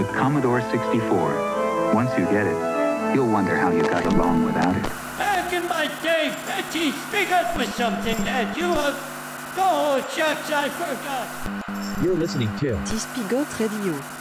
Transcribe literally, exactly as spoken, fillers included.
the Commodore sixty-four. Once you get it, you'll wonder how you got along without it. Back in my day, Betty, speak up with something that you have... Oh, shucks, I forgot. You're listening to T-Spigot Radio.